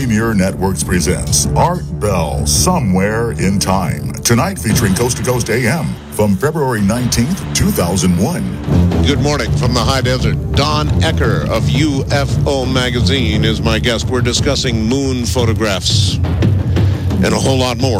Premier Networks presents Art Bell, Somewhere in Time. Tonight featuring Coast to Coast AM from February 19th, 2001. Good morning from the high desert. Don Ecker of UFO Magazine is my guest. We're discussing moon photographs and a whole lot more